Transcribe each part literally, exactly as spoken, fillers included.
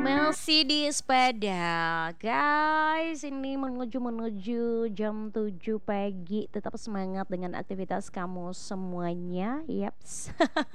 Masih di sepeda, guys. Ini menuju menuju jam tujuh pagi. Tetap semangat dengan aktivitas kamu semuanya. Yaps.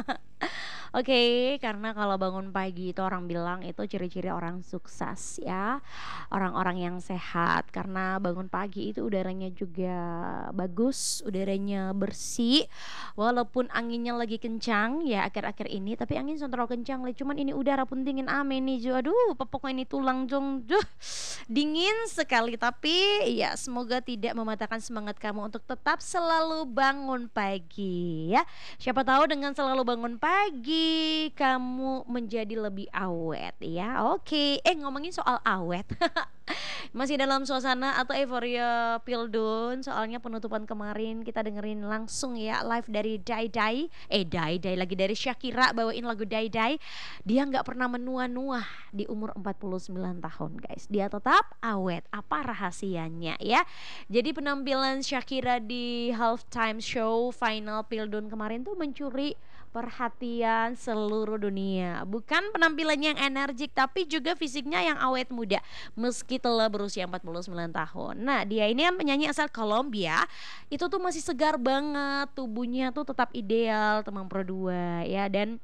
Oke, karena kalau bangun pagi itu orang bilang itu ciri-ciri orang sukses ya. Orang-orang yang sehat karena bangun pagi itu udaranya juga bagus, udaranya bersih. Walaupun anginnya lagi kencang ya akhir-akhir ini, tapi angin sontrol kencang le. Cuman ini udara pun dingin amin nih. Jo. Aduh, pokoknya ini tulang jong. Duh, dingin sekali. Tapi ya semoga tidak mematahkan semangat kamu untuk tetap selalu bangun pagi ya. Siapa tahu dengan selalu bangun pagi kamu menjadi lebih awet ya. Oke, eh ngomongin soal awet. Masih dalam suasana atau euforia Pildun. Soalnya penutupan kemarin kita dengerin langsung ya live dari Dai Dai. Eh Dai Dai lagi dari Shakira bawain lagu Dai Dai. Dia nggak pernah menua-nua di umur empat puluh sembilan tahun guys. Dia tetap awet. Apa rahasianya ya? Jadi penampilan Shakira di halftime show final Pildun kemarin tuh mencuri perhatian seluruh dunia. Bukan penampilannya yang energik tapi juga fisiknya yang awet muda meski telah berusia empat puluh sembilan tahun. Nah, dia ini kan penyanyi asal Kolombia. Itu tuh masih segar banget, tubuhnya tuh tetap ideal, teman pro dua ya. Dan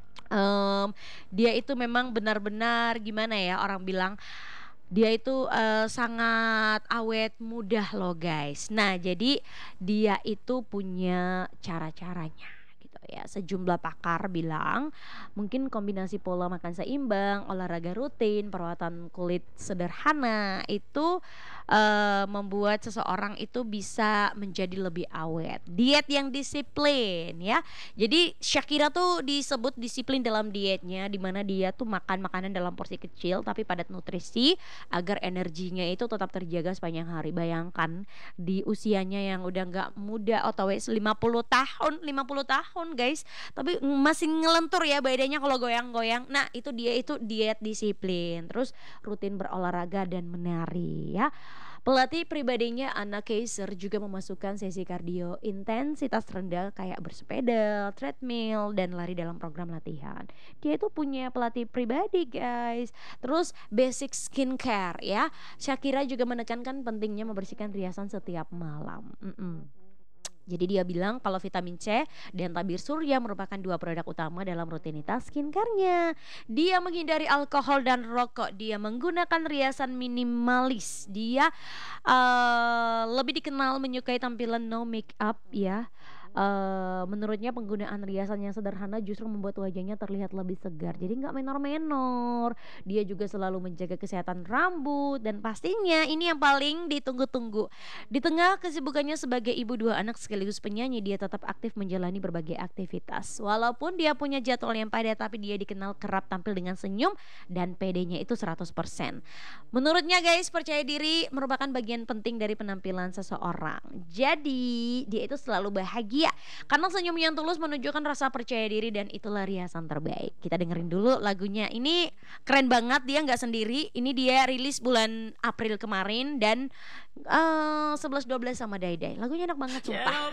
um, dia itu memang benar-benar gimana ya orang bilang dia itu uh, sangat awet muda loh guys. Nah jadi dia itu punya cara-caranya gitu ya. Sejumlah pakar bilang mungkin kombinasi pola makan seimbang, olahraga rutin, perawatan kulit sederhana itu uh, membuat seseorang itu bisa menjadi lebih awet. Diet yang disiplin ya. Jadi Shakira tuh disebut disiplin dalam dietnya, di mana dia tuh makan makanan dalam porsi kecil tapi padat nutrisi agar energinya itu tetap terjaga sepanjang hari. Bayangkan di usianya yang udah nggak muda, otw lima puluh tahun, lima puluh tahun guys, tapi masih ngelentur ya badannya kalau goyang-goyang. Nah itu dia itu diet disiplin, terus rutin berolahraga dan menari ya. Pelatih pribadinya Anna Kaiser juga memasukkan sesi kardio intensitas rendah kayak bersepeda, treadmill, dan lari dalam program latihan. Dia itu punya pelatih pribadi guys. Terus basic skincare ya. Shakira juga menekankan pentingnya membersihkan riasan setiap malam. Mm-mm. Jadi dia bilang kalau vitamin C dan tabir surya merupakan dua produk utama dalam rutinitas skincare-nya. Dia menghindari alkohol dan rokok. Dia menggunakan riasan minimalis. Dia uh, lebih dikenal menyukai tampilan no make up ya. Uh, menurutnya penggunaan riasan yang sederhana justru membuat wajahnya terlihat lebih segar. Jadi nggak menor-menor. Dia juga selalu menjaga kesehatan rambut dan pastinya ini yang paling ditunggu-tunggu. Di tengah kesibukannya sebagai ibu dua anak sekaligus penyanyi, dia tetap aktif menjalani berbagai aktivitas. Walaupun dia punya jadwal yang padat, tapi dia dikenal kerap tampil dengan senyum dan P D-nya itu seratus persen. Menurutnya guys, percaya diri merupakan bagian penting dari penampilan seseorang. Jadi dia itu selalu bahagia karena senyum yang tulus menunjukkan rasa percaya diri dan itulah riasan terbaik. Kita dengerin dulu lagunya. Ini keren banget, dia nggak sendiri. Ini dia rilis bulan April kemarin dan uh, sebelas dua belas sama Dai Dai. Lagunya enak banget sumpah.